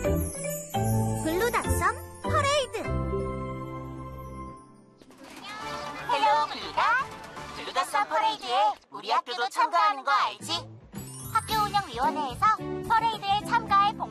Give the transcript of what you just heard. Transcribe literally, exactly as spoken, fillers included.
블루닷섬 퍼레이드. 헬로 블루다. 블루닷섬 퍼레이드에 우리 학교도 참가하는 거 알지? 학교 운영위원회에서 퍼레이드에 참가할 봉사